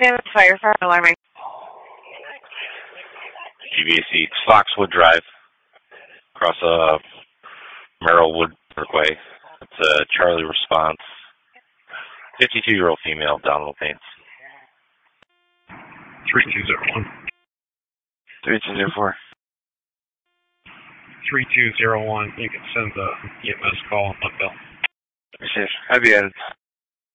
Fire alarming. GVAC, Foxwood Drive, across Merrillwood Parkway. It's a Charlie response. 52-year-old female, abdominal pains. 3201. 3204. 3201. You can send the EMS call on Bill. Receive. Have you added?